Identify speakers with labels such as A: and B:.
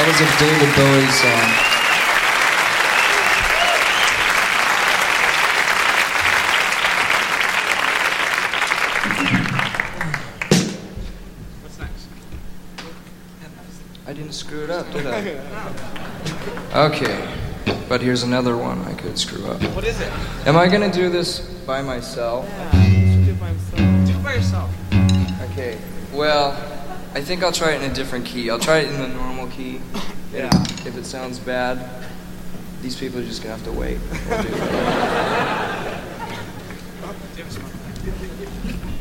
A: That is a David Bowie song.
B: What's next?
A: I didn't screw it up, did I? Okay, but here's another one I could screw up.
B: What is it?
A: Am I gonna do this by myself?
B: Yeah, you should do it by himself. Do it by yourself.
A: Okay, well, I think I'll try it in a different key. I'll try it in the normal key.
B: Yeah.
A: If it sounds bad, these people are just gonna have to wait. We'll do it.
B: Do you have a smoke?